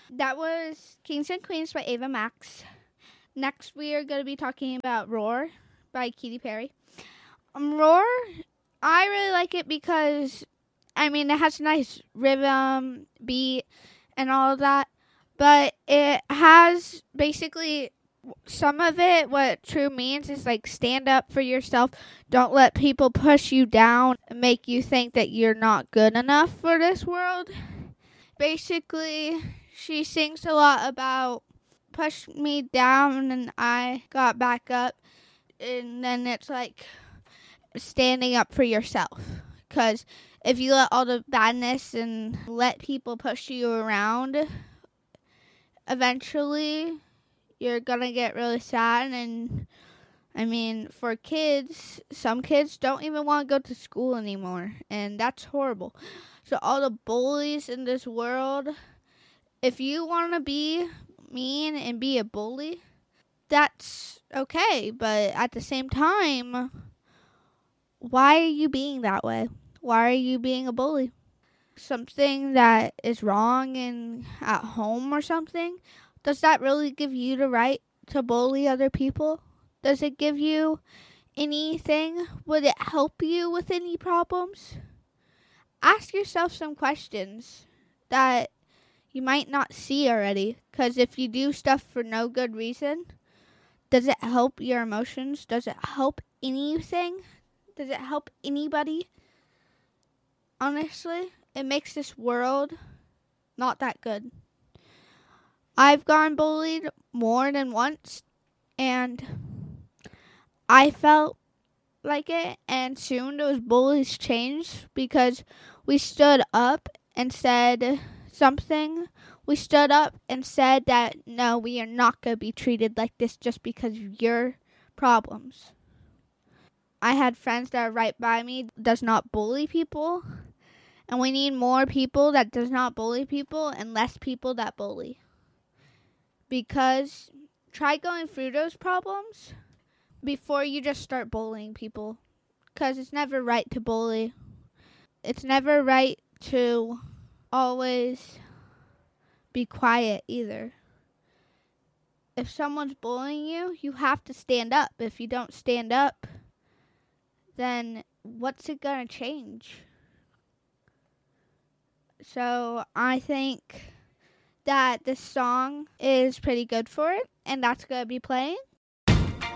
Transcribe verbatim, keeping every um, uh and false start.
That was Kings and Queens by Ava Max. Next, we are going to be talking about Roar by Katy Perry. Um, Roar, I really like it because, I mean, it has a nice rhythm, beat, and all of that. But it has basically some of it, what true means is like stand up for yourself. Don't let people push you down and make you think that you're not good enough for this world. Basically, she sings a lot about push me down and I got back up. And then it's like standing up for yourself. Because if you let all the badness and let people push you around, eventually you're going to get really sad. And I mean, for kids, some kids don't even want to go to school anymore. And that's horrible. So all the bullies in this world, if you want to be mean and be a bully, that's okay. But at the same time, why are you being that way? Why are you being a bully? Something that is wrong in at home or something, does that really give you the right to bully other people? Does it give you anything? Would it help you with any problems? Ask yourself some questions that you might not see already. Because if you do stuff for no good reason, does it help your emotions? Does it help anything? Does it help anybody? Honestly, it makes this world not that good. I've gone bullied more than once, and I felt like it, and soon those bullies changed because we stood up and said something. We stood up and said that, no, we are not going to be treated like this just because of your problems. I had friends that are right by me, does not bully people, and we need more people that does not bully people and less people that bully. Because try going through those problems before you just start bullying people. Because it's never right to bully. It's never right to always be quiet either. If someone's bullying you, you have to stand up. If you don't stand up, then what's it going to change? So I think that this song is pretty good for it, and that's going to be playing.